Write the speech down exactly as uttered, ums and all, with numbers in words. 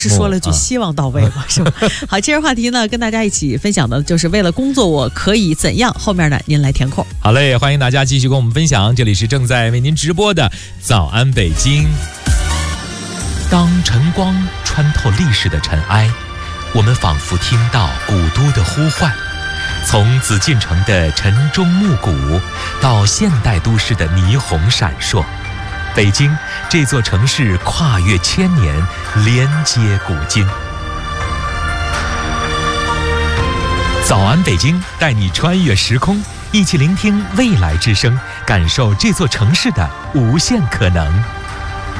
是说了句希望到位嘛，是吧？好，今日话题呢，跟大家一起分享的就是为了工作我可以怎样？后面呢，您来填空。 好嘞，欢迎大家继续跟我们分享，这里是正在为您直播的早安北京。当晨光穿透历史的尘埃，我们仿佛听到古都的呼唤，从紫禁城的晨钟暮鼓到现代都市的霓虹闪烁，北京这座城市跨越千年，连接古今。早安北京，带你穿越时空，一起聆听未来之声，感受这座城市的无限可能。